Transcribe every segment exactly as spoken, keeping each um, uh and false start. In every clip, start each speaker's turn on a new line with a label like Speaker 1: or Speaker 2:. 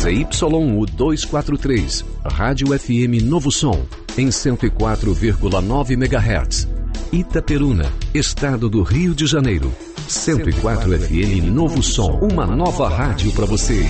Speaker 1: Z Y U duzentos e quarenta e três, Rádio F M Novo Som, em cento e quatro vírgula nove megahertz. Itaperuna, Estado do Rio de Janeiro. cento e quatro F M Novo Som, uma nova rádio para você.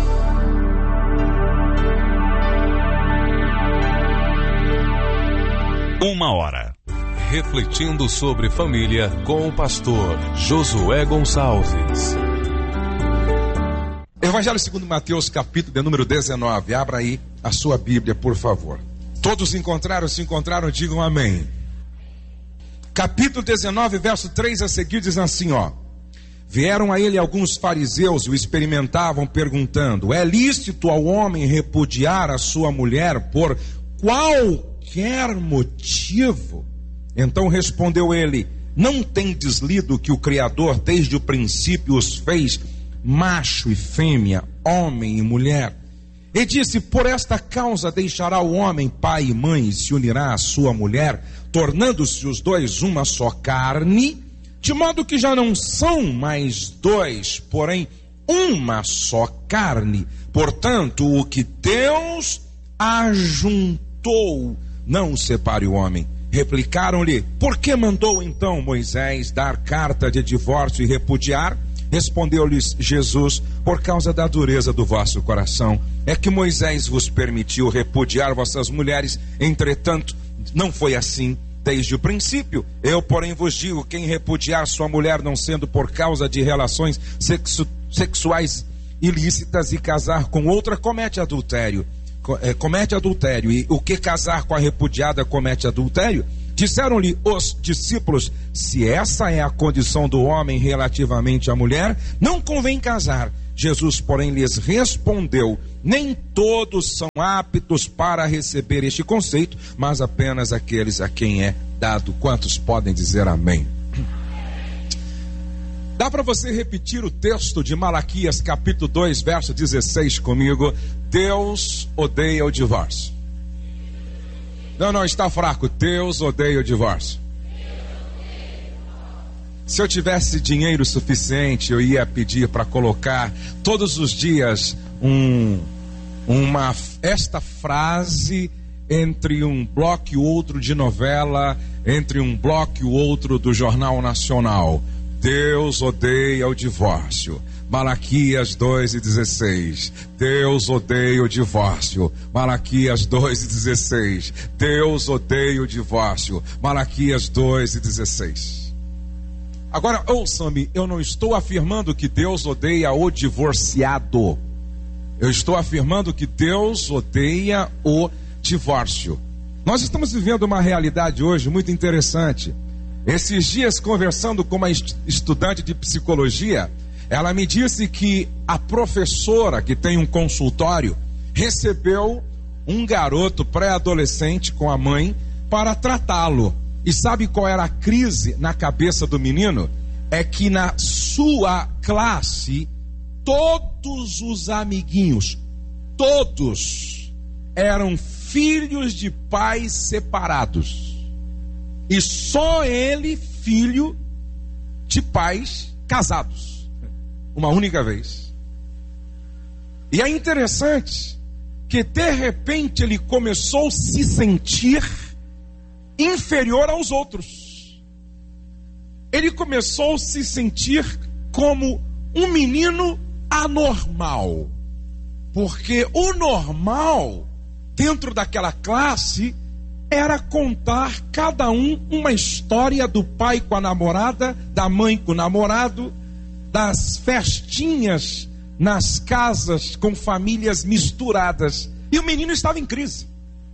Speaker 2: Uma hora. Refletindo sobre família com o pastor Josué Gonçalves.
Speaker 3: Evangelho segundo Mateus, capítulo de número dezenove. Abra aí a sua Bíblia, por favor. Todos encontraram, se encontraram, digam amém. Capítulo dezenove, verso três a seguir, diz assim, ó. Vieram a ele alguns fariseus e o experimentavam, perguntando: é lícito ao homem repudiar a sua mulher por qualquer motivo? Então respondeu ele: não tendes lido que o Criador desde o princípio os fez macho e fêmea, homem e mulher? E disse: por esta causa deixará o homem pai e mãe e se unirá à sua mulher, tornando-se os dois uma só carne, de modo que já não são mais dois, porém uma só carne. Portanto, o que Deus ajuntou, não separe o homem. Replicaram-lhe: por que mandou então Moisés dar carta de divórcio e repudiar? Respondeu-lhes Jesus: por causa da dureza do vosso coração é que Moisés vos permitiu repudiar vossas mulheres, entretanto não foi assim desde o princípio. Eu, porém, vos digo: quem repudiar sua mulher, não sendo por causa de relações sexu- sexuais ilícitas e casar com outra, comete adultério. comete adultério, e o que casar com a repudiada comete adultério. Disseram-lhe os discípulos: se essa é a condição do homem relativamente à mulher, não convém casar. Jesus, porém, lhes respondeu: nem todos são aptos para receber este conceito, mas apenas aqueles a quem é dado. Quantos podem dizer amém? Dá para você repetir o texto de Malaquias, capítulo dois, verso dezesseis comigo? Deus odeia o divórcio. Não, não, está fraco. Deus odeia o divórcio. Se eu tivesse dinheiro suficiente, eu ia pedir para colocar todos os dias um, uma, esta frase entre um bloco e outro de novela, entre um bloco e o outro do Jornal Nacional. Deus odeia o divórcio. Malaquias dois e dezesseis. Deus odeia o divórcio. Malaquias dois e dezesseis. Deus odeia o divórcio. Malaquias dois e dezesseis. Agora, ouçam-me, eu não estou afirmando que Deus odeia o divorciado. Eu estou afirmando que Deus odeia o divórcio. Nós estamos vivendo uma realidade hoje muito interessante. Esses dias, conversando com uma estudante de psicologia, ela me disse que a professora, que tem um consultório, recebeu um garoto pré-adolescente com a mãe para tratá-lo. E sabe qual era a crise na cabeça do menino? É que na sua classe, todos os amiguinhos, todos eram filhos de pais separados. E só ele, filho de pais casados. Uma única vez. E é interessante que de repente ele começou a se sentir inferior aos outros. Ele começou a se sentir como um menino anormal. Porque o normal, dentro daquela classe, era contar cada um uma história do pai com a namorada, da mãe com o namorado, das festinhas nas casas com famílias misturadas. E o menino estava em crise,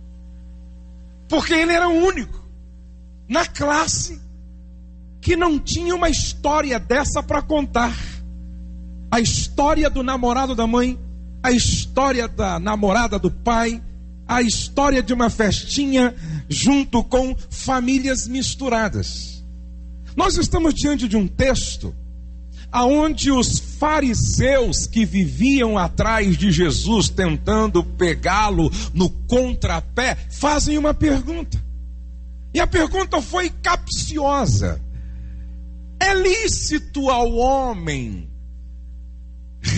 Speaker 3: porque ele era o único na classe que não tinha uma história dessa para contar. A história do namorado da mãe, a história da namorada do pai, a história de uma festinha junto com famílias misturadas. Nós estamos diante de um texto aonde os fariseus que viviam atrás de Jesus, tentando pegá-lo no contrapé, fazem uma pergunta. E a pergunta foi capciosa: é lícito ao homem repudiar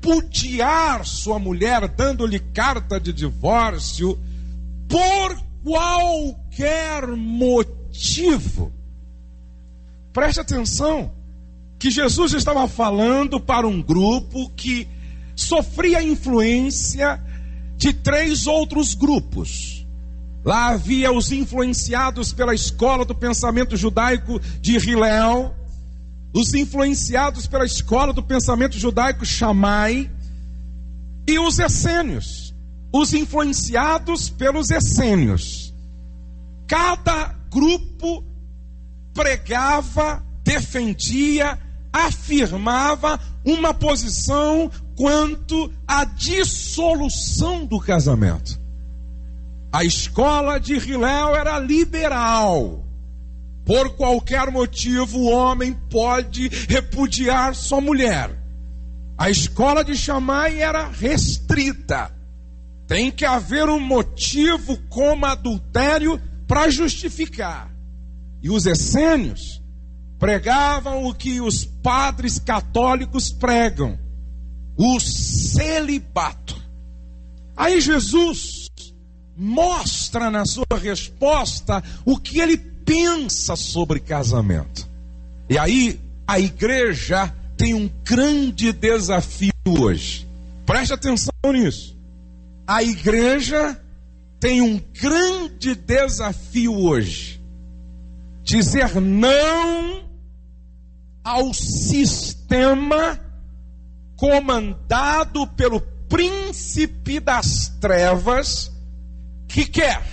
Speaker 3: repudiar sua mulher, dando-lhe carta de divórcio, por qualquer motivo. Preste atenção, que Jesus estava falando para um grupo que sofria influência de três outros grupos. Lá havia os influenciados pela escola do pensamento judaico de Hillel, os influenciados pela escola do pensamento judaico Shammai, e os essênios, os influenciados pelos essênios. Cada grupo pregava, defendia, afirmava uma posição quanto à dissolução do casamento. A escola de Hillel era liberal. Por qualquer motivo, o homem pode repudiar sua mulher. A escola de Shammai era restrita. Tem que haver um motivo como adultério para justificar. E os essênios pregavam o que os padres católicos pregam: o celibato. Aí Jesus mostra na sua resposta o que ele pensa sobre casamento. E aí a igreja tem um grande desafio hoje. Preste atenção nisso. A igreja tem um grande desafio hoje: dizer não ao sistema comandado pelo príncipe das trevas, que quer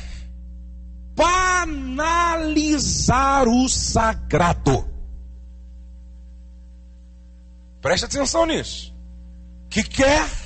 Speaker 3: banalizar o sagrado. Preste atenção nisso. Que quer